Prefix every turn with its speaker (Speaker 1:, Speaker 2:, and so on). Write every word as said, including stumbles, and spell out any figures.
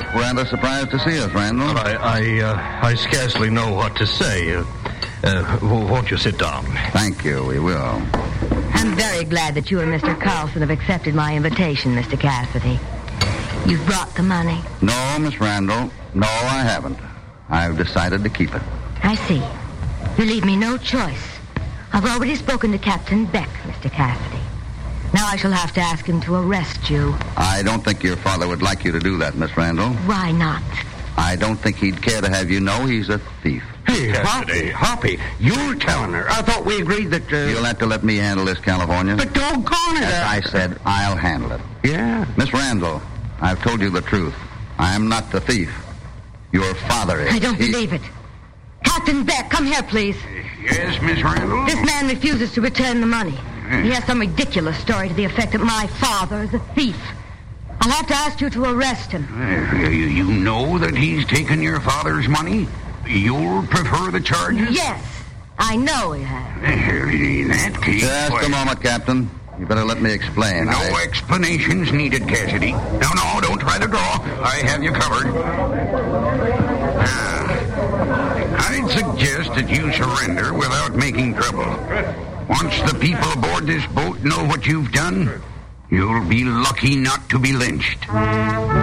Speaker 1: look rather surprised to see us, Randall.
Speaker 2: I I, uh, I scarcely know what to say. Uh, uh, won't you sit down?
Speaker 1: Thank you, we will.
Speaker 3: I'm very glad that you and Mister Carlson have accepted my invitation, Mister Cassidy. You've brought the money.
Speaker 1: No, Miss Randall. No, I haven't. I've decided to keep it.
Speaker 3: I see. You leave me no choice. I've already spoken to Captain Beck, Mister Cassidy. Now I shall have to ask him to arrest you.
Speaker 1: I don't think your father would like you to do that, Miss Randall.
Speaker 3: Why not?
Speaker 1: I don't think he'd care to have you know he's a thief.
Speaker 4: Hey, Hoppy, Hoppy, you're telling her. I thought we agreed that... Uh...
Speaker 1: You'll have to let me handle this, California.
Speaker 4: But doggone it.
Speaker 1: As
Speaker 4: uh...
Speaker 1: I said, I'll handle it.
Speaker 4: Yeah?
Speaker 1: Miss Randall, I've told you the truth. I'm not the thief. Your father is.
Speaker 3: I don't
Speaker 1: he...
Speaker 3: believe it. Captain Beck, come here, please.
Speaker 4: Yes, Miss Randall?
Speaker 3: This man refuses to return the money. He has some ridiculous story to the effect that my father is a thief. I'll have to ask you to arrest him.
Speaker 4: Uh, you, you know that he's taken your father's money? You'll prefer the charges?
Speaker 3: Yes, I know he has.
Speaker 4: Uh, in that case...
Speaker 1: Just
Speaker 4: why...
Speaker 1: a moment, Captain. You better let me explain.
Speaker 4: No
Speaker 1: I...
Speaker 4: explanations needed, Cassidy. No, no, don't try to draw. I have you covered. Ah, I'd suggest that you surrender without making trouble. Once the people aboard this boat know what you've done, you'll be lucky not to be lynched.